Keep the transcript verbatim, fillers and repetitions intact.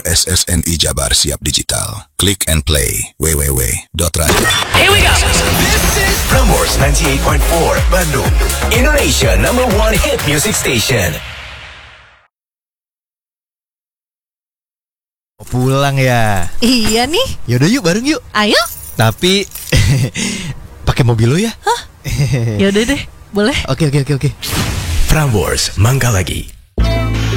S S N I Jabar Siap Digital. Click and play. w w w dot radio. Here we go. This is Prambors ninety-eight point four Bandung, Indonesia number one hit music station. Pulang ya? Iya nih. Yaudah yuk, bareng yuk. Ayo. Tapi pakai mobil lo ya? Hah? Yaudah deh, boleh. Oke oke oke oke. Prambors Mangga Lagi.